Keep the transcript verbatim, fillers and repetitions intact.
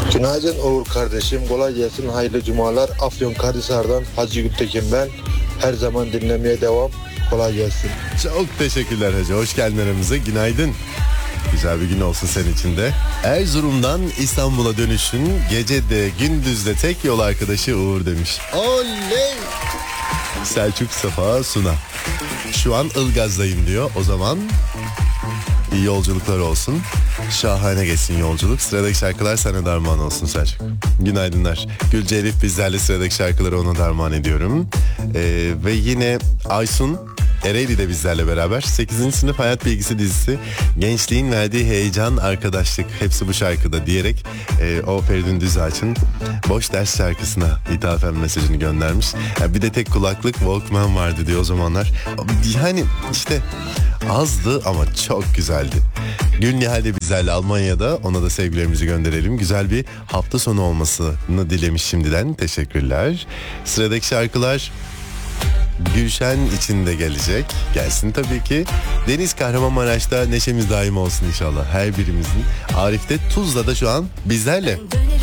Günaydın Uğur kardeşim. Kolay gelsin. Hayırlı cumalar. Afyonkarahisar'dan Hacı Gültekin ben. Her zaman dinlemeye devam. Kolay gelsin. Çok teşekkürler Hacı. Hoş geldin aramıza. Günaydın. Güzel bir gün olsun senin için de. Erzurum'dan İstanbul'a dönüşün gecede gündüzde tek yol arkadaşı Uğur demiş. Oley! Selçuk Safa Suna. Şu an Ilgaz'dayım diyor. O zaman iyi yolculuklar olsun. Şahane geçsin yolculuk. Sıradaki şarkılar sana darman olsun Selçuk. Günaydınlar. Gülce Elif bizlerle, sıradaki şarkıları ona darman ediyorum. Ee, ve yine Aysun Ereğli de bizlerle beraber. sekizinci sınıf hayat bilgisi dizisi. Gençliğin verdiği heyecan, arkadaşlık, hepsi bu şarkıda diyerek e, o Feridun Düzağaç'ın Boş Ders şarkısına ithafen mesajını göndermiş. Yani bir de tek kulaklık Walkman vardı diyor o zamanlar. Yani işte azdı ama çok güzeldi. Gül Nihal de bizlerle Almanya'da, ona da sevgilerimizi gönderelim. Güzel bir hafta sonu olmasını dilemiş şimdiden. Teşekkürler. Sıradaki şarkılar Gülşen için de gelecek. Gelsin tabii ki. Deniz Kahramanmaraş'ta neşemiz daim olsun inşallah her birimizin. Arif de Tuzla'da şu an bizlerle.